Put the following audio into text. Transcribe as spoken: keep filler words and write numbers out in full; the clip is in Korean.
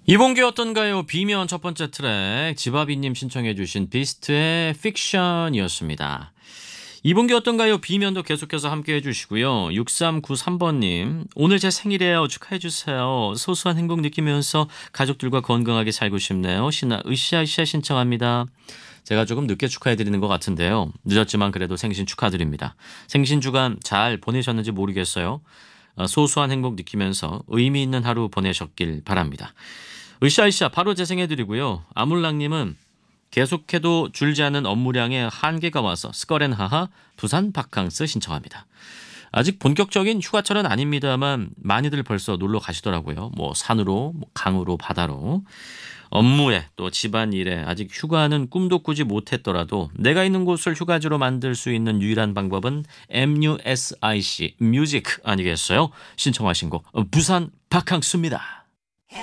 이번 게 어떤가요? 비면 첫 번째 트랙 지바비님 신청해 주신 비스트의 픽션이었습니다. 이번 게 어떤가요? 비면도 계속해서 함께해 주시고요. 육삼구삼 번님 오늘 제 생일이에요. 축하해 주세요. 소소한 행복 느끼면서 가족들과 건강하게 살고 싶네요. 신나 으쌰으쌰 신청합니다. 제가 조금 늦게 축하해 드리는 것 같은데요. 늦었지만 그래도 생신 축하드립니다. 생신 주간 잘 보내셨는지 모르겠어요. 어, 소소한 행복 느끼면서 의미 있는 하루 보내셨길 바랍니다. 으쌰으쌰 바로 재생해드리고요. 아물랑님은 계속해도 줄지 않는 업무량에 한계가 와서 스컬앤하하 부산 바캉스 신청합니다. 아직 본격적인 휴가철은 아닙니다만 많이들 벌써 놀러 가시더라고요. 뭐 산으로, 뭐 강으로, 바다로. 업무에 또 집안일에 아직 휴가는 꿈도 꾸지 못했더라도 내가 있는 곳을 휴가지로 만들 수 있는 유일한 방법은 뮤직 뮤직 아니겠어요? 신청하신 곡 부산 바캉스입니다.